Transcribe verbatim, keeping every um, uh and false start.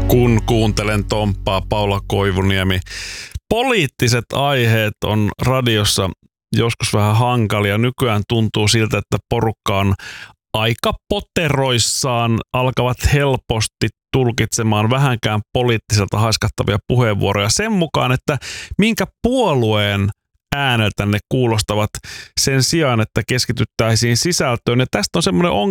Kun kuuntelen Tomppaa, Paula Koivuniemi. Poliittiset aiheet on radiossa joskus vähän hankalia. Nykyään tuntuu siltä, että porukka on aika poteroissaan, alkavat helposti tulkitsemaan vähänkään poliittiselta haiskattavia puheenvuoroja sen mukaan, että minkä puolueen ääneltä ne kuulostavat sen sijaan, että keskityttäisiin sisältöön. Ja tästä on semmoinen ongelma,